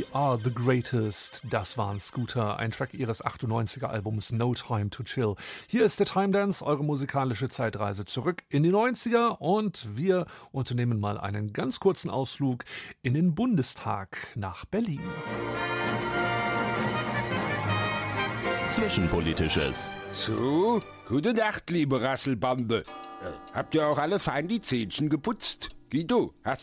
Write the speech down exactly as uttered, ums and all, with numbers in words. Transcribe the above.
We Are the Greatest. Das waren Scooter, ein Track ihres achtundneunziger Albums No Time to Chill. Hier ist der Time Dance, eure musikalische Zeitreise zurück in die neunziger, und wir unternehmen mal einen ganz kurzen Ausflug in den Bundestag nach Berlin. Zwischenpolitisches. So, gute Nacht, liebe Rasselbande. Äh, habt ihr auch alle fein die Zähnchen geputzt? Guido, hast